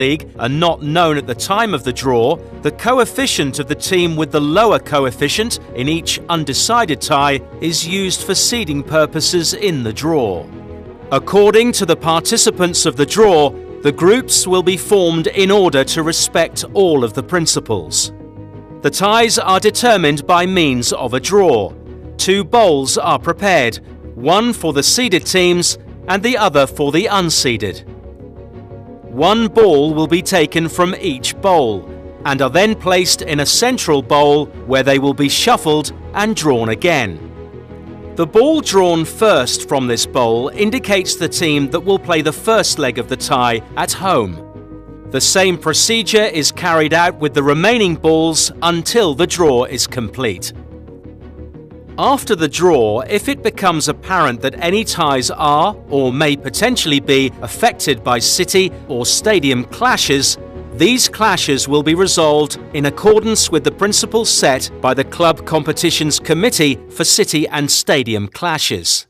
League are not known at the time of the draw, the coefficient of the team with the lower coefficient in each undecided tie is used for seeding purposes in the draw. According to the participants of the draw, the groups will be formed in order to respect all of the principles. The ties are determined by means of a draw. 2 bowls are prepared, one for the seeded teams and the other for the unseeded. 1 ball will be taken from each bowl and are then placed in a central bowl where they will be shuffled and drawn again. The ball drawn first from this bowl indicates the team that will play the first leg of the tie at home. The same procedure is carried out with the remaining balls until the draw is complete. After the draw, if it becomes apparent that any ties are or may potentially be affected by city or stadium clashes, these clashes will be resolved in accordance with the principles set by the Club Competitions Committee for City and Stadium Clashes.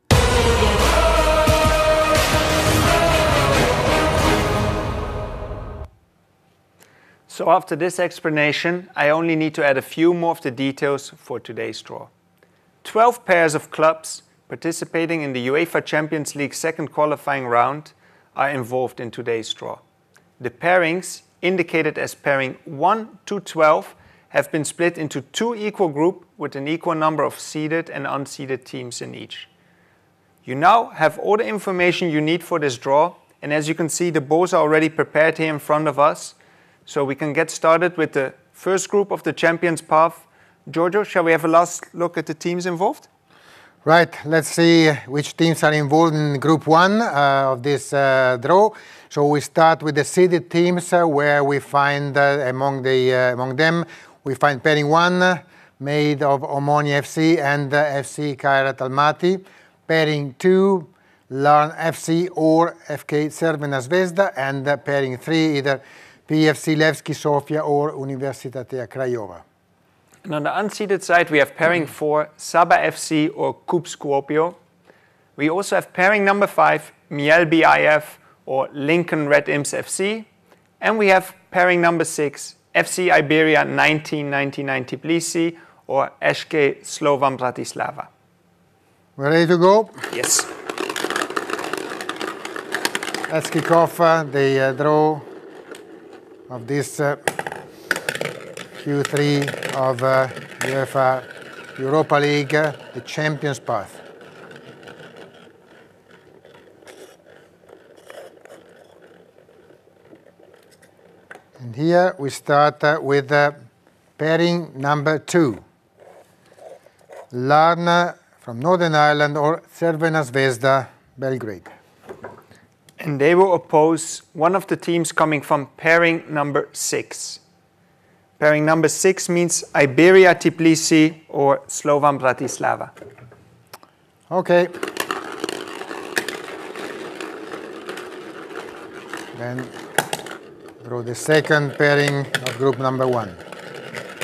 So after this explanation, I only need to add a few more of the details for today's draw. 12 pairs of clubs participating in the UEFA Champions League second qualifying round are involved in today's draw. The pairings, indicated as pairing 1 to 12, have been split into 2 equal groups with an equal number of seeded and unseeded teams in each. You now have all the information you need for this draw, and as you can see, the balls are already prepared here in front of us, so we can get started with the first group of the Champions Path. Giorgio, shall we have a last look at the teams involved? Right, let's see which teams are involved in Group 1 of this draw. So we start with the seeded teams where we find among them we find pairing 1 made of Omonia FC and FC Kairat Almaty, pairing 2 Larn FC or FK Crvena Zvezda, and pairing 3 either PFC Levski Sofia or Universitatea Craiova. And on the unseeded side, we have pairing 4, Saba FC or KUB Skopje. We also have pairing number 5, Mjelby IF or Lincoln Red Imps FC. And we have pairing number 6, FC Iberia 1999 Tbilisi or SK Slovan Bratislava. We're ready to go? Yes. Let's kick off the draw of this Q3 of UEFA Europa League, the Champions Path. And here we start with pairing number 2. Larn from Northern Ireland or Crvena Zvezda, Belgrade. And they will oppose one of the teams coming from pairing number 6. Pairing number 6 means Iberia Tbilisi or Slovan Bratislava. Okay. Then draw the second pairing of group number 1.